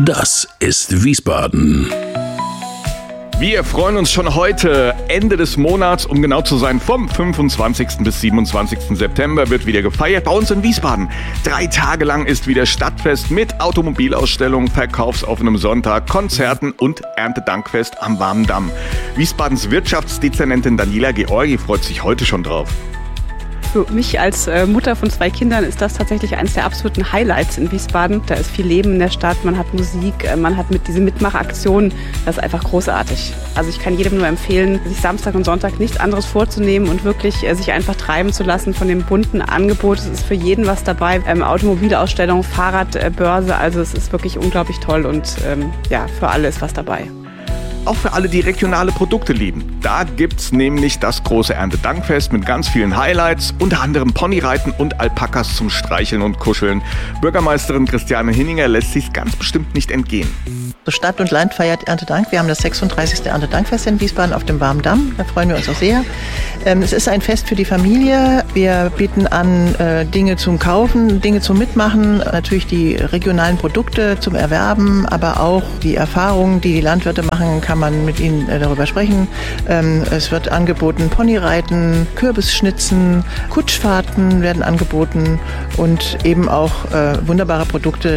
Das ist Wiesbaden. Wir freuen uns schon heute, Ende des Monats, um genau zu sein, vom 25. bis 27. September wird wieder gefeiert bei uns in Wiesbaden. 3 Tage lang ist wieder Stadtfest mit Automobilausstellung, verkaufsoffenem Sonntag, Konzerten und Erntedankfest am Warmen Damm. Wiesbadens Wirtschaftsdezernentin Daniela Georgi freut sich heute schon drauf. Für mich als Mutter von 2 Kindern ist das tatsächlich eines der absoluten Highlights in Wiesbaden. Da ist viel Leben in der Stadt, man hat Musik, man hat mit diesen Mitmachaktionen, das ist einfach großartig. Also ich kann jedem nur empfehlen, sich Samstag und Sonntag nichts anderes vorzunehmen und wirklich sich einfach treiben zu lassen von dem bunten Angebot. Es ist für jeden was dabei, Automobilausstellung, Fahrradbörse, also es ist wirklich unglaublich toll und für alle ist was dabei. Auch für alle, die regionale Produkte lieben. Da gibt's nämlich das große Erntedankfest mit ganz vielen Highlights, unter anderem Ponyreiten und Alpakas zum Streicheln und Kuscheln. Bürgermeisterin Christiane Hinninger lässt sich's ganz bestimmt nicht entgehen. Stadt und Land feiert Erntedank. Wir haben das 36. Erntedankfest in Wiesbaden auf dem Warmen Damm. Da freuen wir uns auch sehr. Es ist ein Fest für die Familie. Wir bieten an Dinge zum Kaufen, Dinge zum Mitmachen, natürlich die regionalen Produkte zum Erwerben, aber auch die Erfahrungen, die die Landwirte machen, kann man mit ihnen darüber sprechen. Es wird angeboten Ponyreiten, Kürbisschnitzen, Kutschfahrten werden angeboten und eben auch wunderbare Produkte,